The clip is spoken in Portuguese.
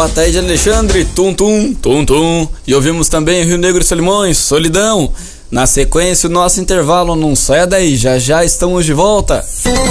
Boa tarde, Alexandre, tum tum, tum tum. E ouvimos também Rio Negro e Solimões, Solidão. Na sequência, o nosso intervalo, não saia daí, já já estamos de volta.